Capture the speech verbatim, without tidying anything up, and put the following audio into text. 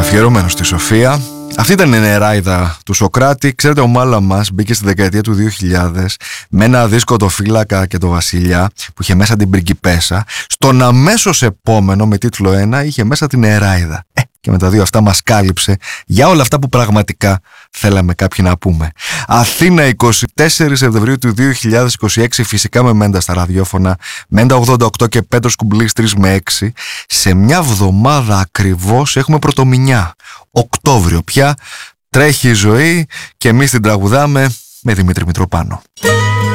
Αφιερωμένο στη Σοφία. Αυτή ήταν η νεράιδα του Σοκράτη. Ξέρετε, ο Μάλα μας μπήκε στη δεκαετία του δύο χιλιάδες με ένα δίσκο, το Φύλακα και το Βασιλιά, που είχε μέσα την πριγκιπέσα. Στον αμέσως επόμενο, με τίτλο ένα, είχε μέσα την νεράιδα. Ε, και με τα δύο αυτά μας κάλυψε για όλα αυτά που πραγματικά θέλαμε κάποιοι να πούμε. Αθήνα, εικοστή τέταρτη Σεπτεμβρίου του δύο χιλιάδες είκοσι έξι, φυσικά με Μέντα στα ραδιόφωνα, Μέντα ογδόντα οκτώ και Πέτρος Κουμπλής τρεις με έξι. Σε μια βδομάδα ακριβώς έχουμε πρωτομηνιά. Οκτώβριο πια, τρέχει η ζωή και εμείς την τραγουδάμε με Δημήτρη Μητροπάνο.